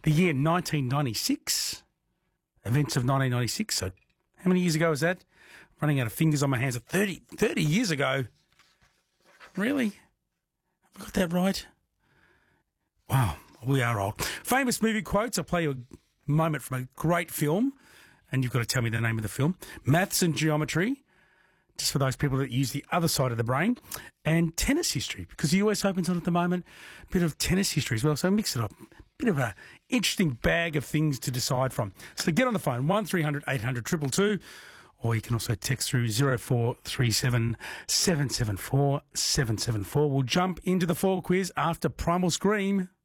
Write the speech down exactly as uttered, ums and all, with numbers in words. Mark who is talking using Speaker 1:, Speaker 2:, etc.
Speaker 1: The year nineteen ninety-six. Events of nineteen ninety-six. So how many years ago was that? Running out of fingers on my hands. thirty, thirty years ago. Really? Have I got that right? Wow, we are old. Famous movie quotes. I'll play you a moment from a great film, and you've got to tell me the name of the film. Maths and geometry, just for those people that use the other side of the brain. And tennis history, because the U S Open's on at the moment. A bit of tennis history as well, so mix it up. Bit of an interesting bag of things to decide from. So get on the phone, one three hundred eight hundred two two two, or you can also text through zero four three seven seven seven four seven seven four. We'll jump into the fall quiz after Primal Scream.